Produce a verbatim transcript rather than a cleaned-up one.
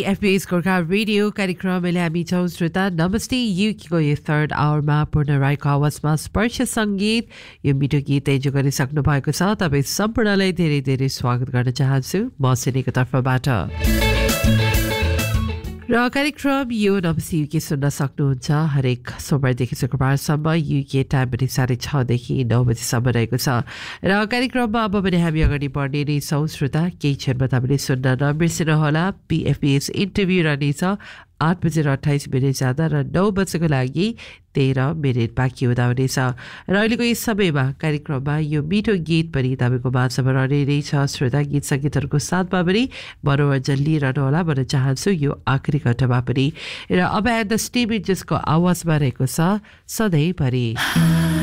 बीएफपीएस Gorkha radio कार्यक्रमले हामी छौँ श्रोता नमस्ते युकेको यो थर्ड आवरमा पूर्ण राईको आवाजमा स्पर्श सङ्गीत यो मिठो गीत एन्जोय गरिसक्नु भएको छ। तपाईँ सम्पूर्णलाई धेरै धेरै स्वागत गर्न चाहन्छु म सिनेको तर्फबाट। र कार्यक्रम यो नमस्ते युके सुन्न सक्नुहुन्छ हरेक सोमबारदेखि शुक्रबारसम्म युके टाइम पनि साढे छदेखि नौ बजीसम्म रहेको छ। र कार्यक्रममा अब पनि हामी अगाडि बढ्ने नै छौँ श्रोता। केही क्षणमा तपाईँले सुन्न नबिर्सिनुहोला बीएफपीएस इन्टरभ्यू रहनेछ आठ बजेर अठाइस मिनट जाँदा र नौ बजेको लागि तेह्र मिनट बाँकी हुँदा हुनेछ। र अहिलेको यस समयमा कार्यक्रममा यो मिठो गीत पनि तपाईँको माझमा रहने नै छ श्रोता। गीत सङ्गीतहरूको साथमा पनि मनोरञ्जन लिइरहनु होला भन्न चाहन्छु यो आखिरी घण्टामा पनि। र अब एट द स्टेमिट जसको आवाजमा रहेको छ सधैँभरि।